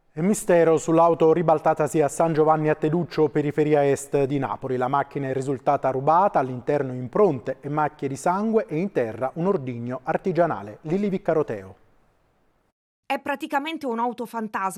E mistero sull'auto ribaltatasi a San Giovanni a Teduccio, periferia est di Napoli. La macchina è risultata rubata, all'interno impronte e macchie di sangue e in terra un ordigno artigianale. Lili Viccaroteo. È praticamente un'auto fantasma.